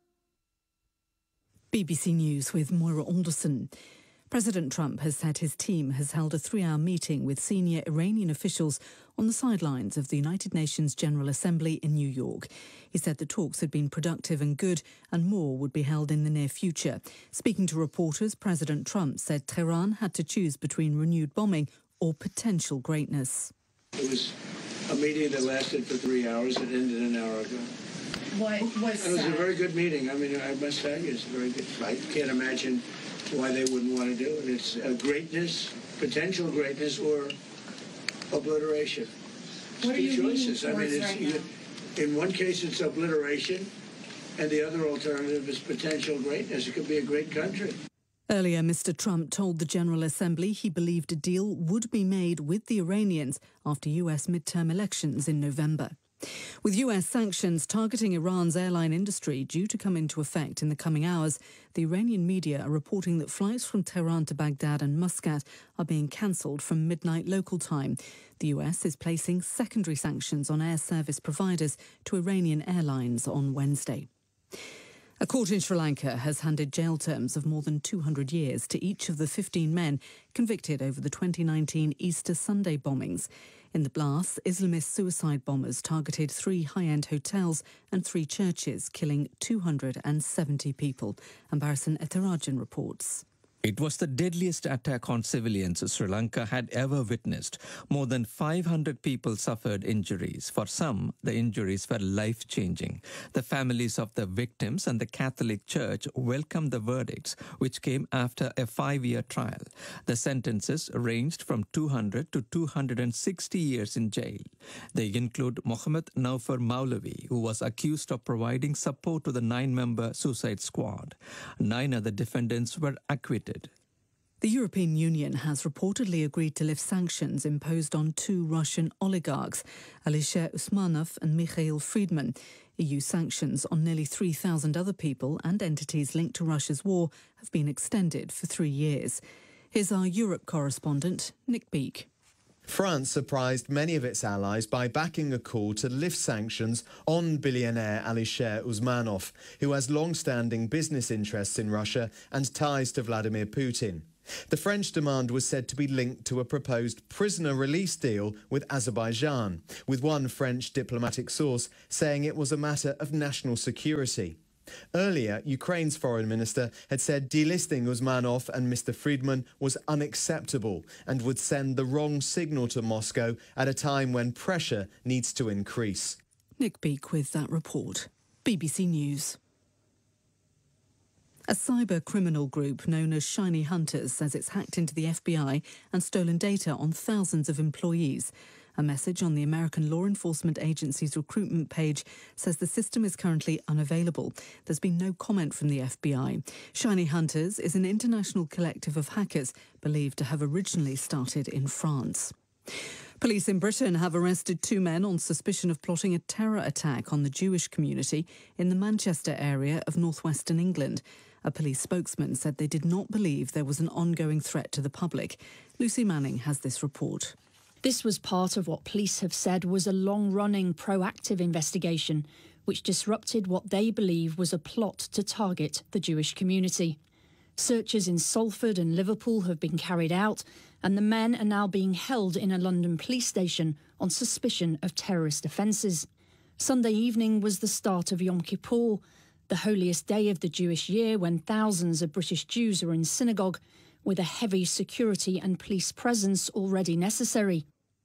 BBC News with Moira Alderson. President Trump has said his team has held a 3-hour meeting with senior Iranian officials on the sidelines of the United Nations General Assembly in New York. He said the talks had been productive and good, and more would be held in the near future. Speaking to reporters, President Trump said Tehran had to choose between renewed bombing or potential greatness. It was a meeting that lasted for 3 hours. It ended an hour ago. It was a very good meeting. I mean, I must say, it's very good. I can't imagine why they wouldn't want to do it. It's greatness, potential greatness, or obliteration. What are you choices. I mean, right now? In one case it's obliteration, and the other alternative is potential greatness. It could be a great country. Earlier, Mr. Trump told the General Assembly he believed a deal would be made with the Iranians after US midterm elections in November. With US sanctions targeting Iran's airline industry due to come into effect in the coming hours, the Iranian media are reporting that flights from Tehran to Baghdad and Muscat are being cancelled from midnight local time. The US is placing secondary sanctions on air service providers to Iranian airlines on Wednesday. A court in Sri Lanka has handed jail terms of more than 200 years to each of the 15 men convicted over the 2019 Easter Sunday bombings. In the blasts, Islamist suicide bombers targeted 3 high-end hotels and 3 churches, killing 270 people. Ambarasan Ethirajan reports. It was the deadliest attack on civilians Sri Lanka had ever witnessed. More than 500 people suffered injuries. For some, the injuries were life-changing. The families of the victims and the Catholic Church welcomed the verdicts, which came after a 5-year trial. The sentences ranged from 200 to 260 years in jail. They include Mohammed Naufar Maulavi, who was accused of providing support to the 9-member suicide squad. 9 other defendants were acquitted. The European Union has reportedly agreed to lift sanctions imposed on 2 Russian oligarchs, Alisher Usmanov and Mikhail Friedman. EU sanctions on nearly 3,000 other people and entities linked to Russia's war have been extended for 3 years. Here's our Europe correspondent, Nick Beake. France surprised many of its allies by backing a call to lift sanctions on billionaire Alisher Usmanov, who has long-standing business interests in Russia and ties to Vladimir Putin. The French demand was said to be linked to a proposed prisoner release deal with Azerbaijan, with one French diplomatic source saying it was a matter of national security. Earlier, Ukraine's foreign minister had said delisting Usmanov and Mr. Friedman was unacceptable and would send the wrong signal to Moscow at a time when pressure needs to increase. Nick Beak with that report. BBC News. A cyber criminal group known as Shiny Hunters says it's hacked into the FBI and stolen data on thousands of employees. A message on the American Law Enforcement Agency's recruitment page says the system is currently unavailable. There's been no comment from the FBI. Shiny Hunters is an international collective of hackers believed to have originally started in France. Police in Britain have arrested 2 men on suspicion of plotting a terror attack on the Jewish community in the Manchester area of northwestern England. A police spokesman said they did not believe there was an ongoing threat to the public. Lucy Manning has this report. This was part of what police have said was a long-running proactive investigation, which disrupted what they believe was a plot to target the Jewish community. Searches in Salford and Liverpool have been carried out, and the men are now being held in a London police station on suspicion of terrorist offences. Sunday evening was the start of Yom Kippur, the holiest day of the Jewish year, when thousands of British Jews are in synagogue, with a heavy security and police presence already necessary.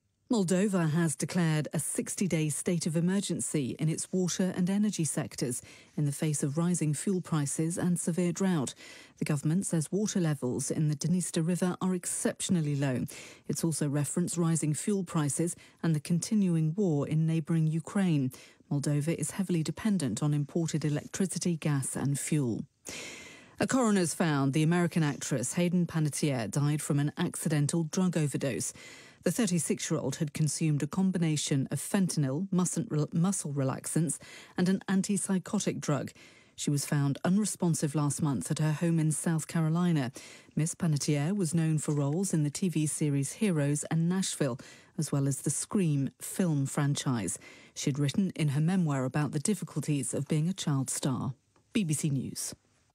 Moldova has declared a 60-day state of emergency in its water and energy sectors in the face of rising fuel prices and severe drought. The government says water levels in the Dniester River are exceptionally low. It's also referenced rising fuel prices and the continuing war in neighbouring Ukraine. Moldova is heavily dependent on imported electricity, gas and fuel. A coroner's found the American actress Hayden Panettiere died from an accidental drug overdose. The 36-year-old had consumed a combination of fentanyl, muscle relaxants and an antipsychotic drug. She was found unresponsive last month at her home in South Carolina. Miss Panettiere was known for roles in the TV series Heroes and Nashville, as well as the Scream film franchise. She'd written in her memoir about the difficulties of being a child star. BBC News.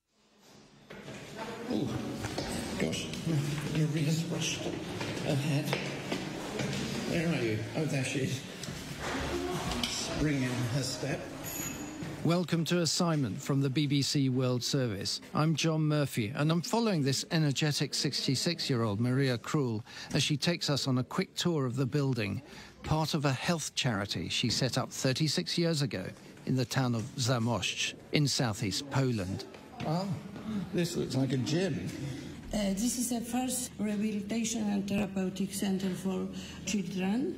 Oh, gosh, Maria's rushed ahead. Where are you? Oh, there she is. Springing her step. Welcome to Assignment from the BBC World Service. I'm John Murphy, and I'm following this energetic 66-year-old Maria Krul as she takes us on a quick tour of the building, part of a health charity she set up 36 years ago in the town of Zamość in southeast Poland. Oh, this looks like a gym. This is the first rehabilitation and therapeutic center for children.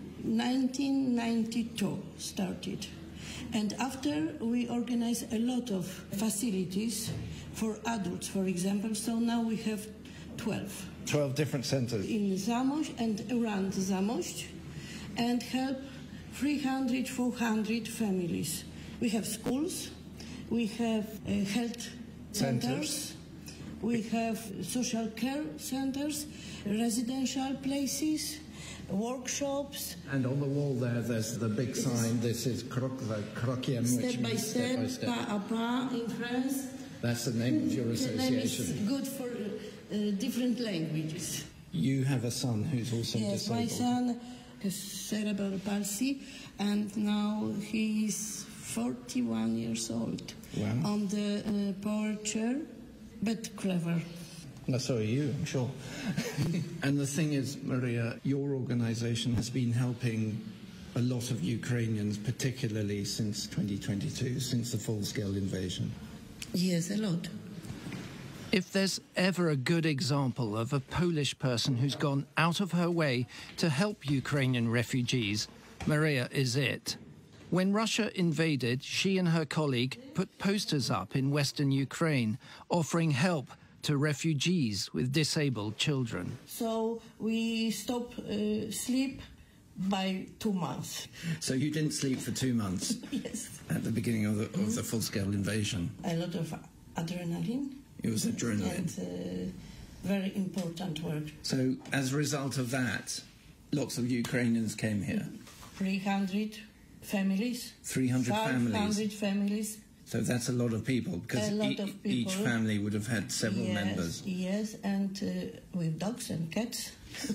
1992 started. And after, we organized a lot of facilities for adults, for example. So now we have 12. 12 different centers. In Zamość and around Zamość, and help 300, 400 families. We have schools, we have health centers. We have social care centers, residential places, workshops. And on the wall there's the big sign. This is Krokiem, Step by step, pas à pas in France. That's the name of your association. The name is good for different languages. You have a son who's also disabled. Yes, my son has cerebral palsy, and now he is 41 years old. Wow. On the power chair. But clever. Well, so are you, I'm sure. And the thing is, Maria, your organisation has been helping a lot of Ukrainians, particularly since 2022, since the full-scale invasion. Yes, a lot. If there's ever a good example of a Polish person who's gone out of her way to help Ukrainian refugees, Maria is it. When Russia invaded, she and her colleague put posters up in western Ukraine offering help to refugees with disabled children. So we stopped sleep by 2 months. So you didn't sleep for 2 months? Yes. At the beginning of the full-scale invasion? A lot of adrenaline. It was adrenaline. And very important work. So as a result of that, Lots of Ukrainians came here. 300 families. 300 families. 500 families. So that's a lot of people, because each family would have had several members. Yes, and with dogs and cats.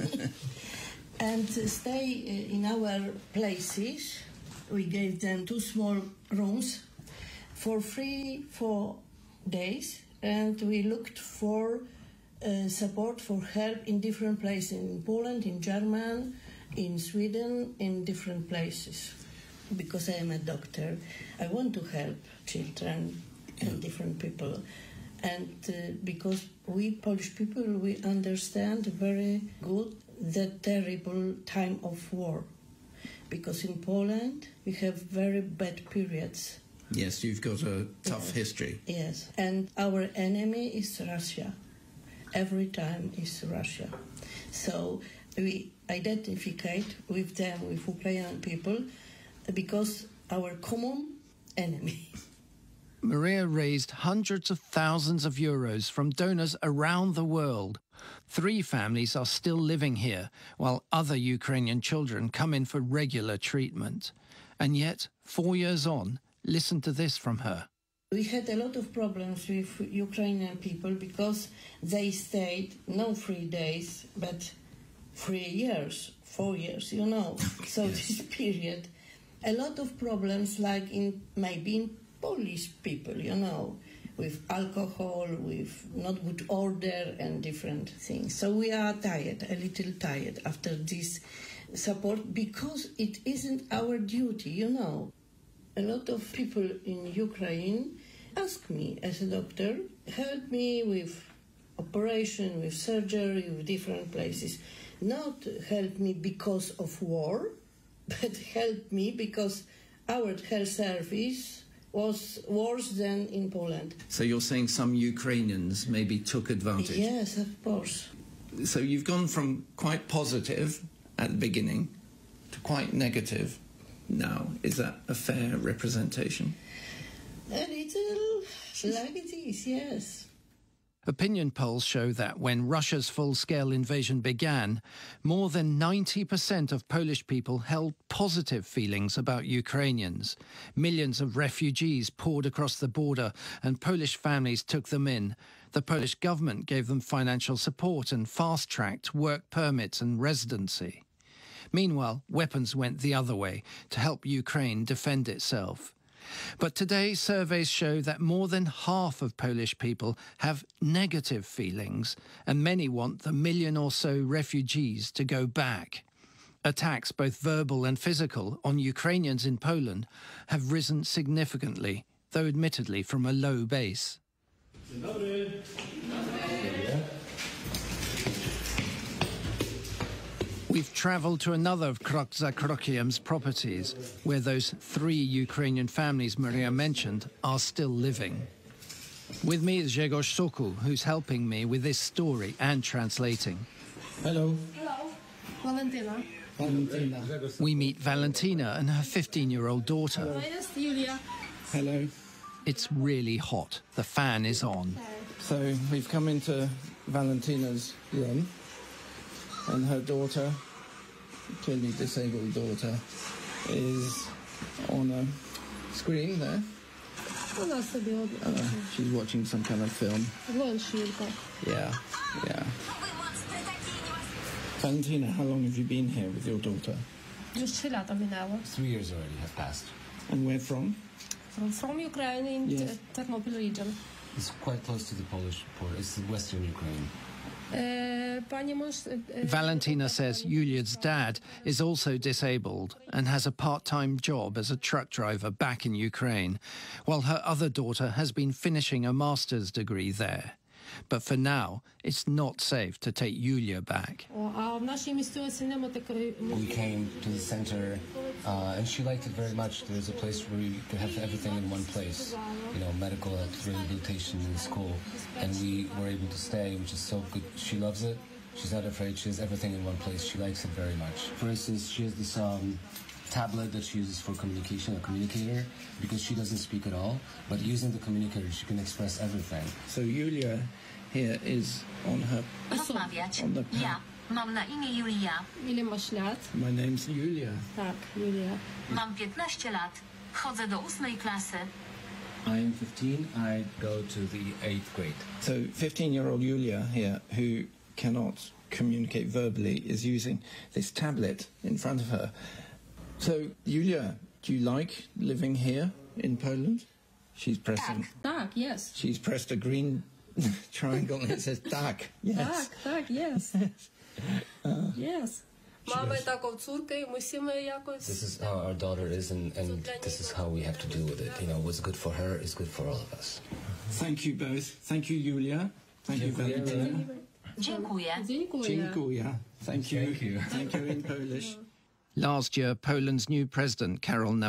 And stay in our places. We gave them 2 small rooms for free for days, and we looked for support, for help in different places, in Poland, in Germany, in Sweden, in different places. Because I am a doctor, I want to help children and different people. And because we Polish people, we understand very good the terrible time of war. Because in Poland, we have very bad periods. Yes, you've got a tough history. Yes, and our enemy is Russia. Every time is Russia. So we identify with them, with Ukrainian people, because our common enemy. Maria raised hundreds of thousands of euros from donors around the world. 3 families are still living here, while other Ukrainian children come in for regular treatment. And yet, 4 years on, listen to this from her. We had a lot of problems with Ukrainian people because they stayed not 3 days, but 3 years, 4 years, you know. So this period, a lot of problems like maybe in Polish people, you know, with alcohol, with not good order and different things. So we are tired, a little tired after this support, because it isn't our duty, you know. A lot of people in Ukraine ask me as a doctor, help me with operation, with surgery, with different places. Not help me because of war, but help me because our health service was worse than in Poland. So you're saying some Ukrainians maybe took advantage? Yes, of course. So you've gone from quite positive at the beginning to quite negative now. Is that a fair representation? A little like it is, yes. Opinion polls show that when Russia's full-scale invasion began, more than 90% of Polish people held positive feelings about Ukrainians. Millions of refugees poured across the border and Polish families took them in. The Polish government gave them financial support and fast-tracked work permits and residency. Meanwhile, weapons went the other way to help Ukraine defend itself. But today, surveys show that more than half of Polish people have negative feelings, and many want the 1 million or so refugees to go back. Attacks, both verbal and physical, on Ukrainians in Poland have risen significantly, though admittedly from a low base. We've travelled to another of Krok za Krokiem's properties, where those 3 Ukrainian families Maria mentioned are still living. With me is Grzegorz Sokół, who's helping me with this story and translating. Hello. Hello. Valentina. Valentina. We meet Valentina and her 15-year-old daughter. Julia. Hello. It's really hot. The fan is on. So we've come into Valentina's room, and her daughter, clearly disabled daughter, is on a screen there. She's watching some kind of film. Yeah. Valentina, how long have you been here with your daughter? 3 lata minęło. 3 years already have passed. And where from? From Ukraine in Ternopil region. It's quite close to the Polish border. It's the western Ukraine. Valentina says Yulia's dad is also disabled and has a part-time job as a truck driver back in Ukraine, while her other daughter has been finishing a master's degree there. But for now, it's not safe to take Yulia back. We came to the center, and she liked it very much. There's a place where you could have everything in one place, you know, medical rehabilitation in school. And we were able to stay, which is so good. She loves it. She's not afraid. She has everything in one place. She likes it very much. For instance, she has this tablet that she uses for communication, a communicator, because she doesn't speak at all. But using the communicator, she can express everything. So Yulia here is on the pad. Mam na imię Julia. Ile masz lat? My name's Julia. Tak, Julia. Mam 15 lat. Chodzę do 8 klasy. I'm 15. I go to the 8th grade. So 15-year-old Julia here, who cannot communicate verbally, is using this tablet in front of her. So, Julia, do you like living here in Poland? She's pressing... Tak, yes. She's pressed a green triangle and it says tak. Yes. Tak, yes. Yes. Mamy taką córkę I musimy jakoś... This is how our daughter is, and this is how we have to deal with it. You know, what's good for her is good for all of us. Thank you both. Thank you, Julia. Thank you, Valentina. Dziękuję. Dziękuję. Thank you. Thank you. Thank you in Polish. Last year, Poland's new president, Karol